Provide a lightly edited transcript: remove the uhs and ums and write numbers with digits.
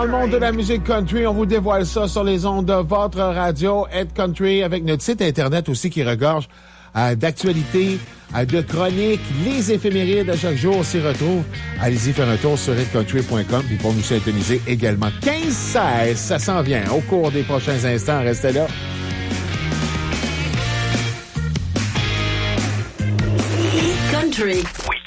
Dans le monde de la musique country, on vous dévoile ça sur les ondes de votre radio Ed Country avec notre site Internet aussi qui regorge d'actualités, de chroniques, les éphémérides à chaque jour s'y retrouvent. Allez-y faire un tour sur edcountry.com puis pour nous syntoniser également. 15-16, ça s'en vient au cours des prochains instants. Restez là. Country. Oui.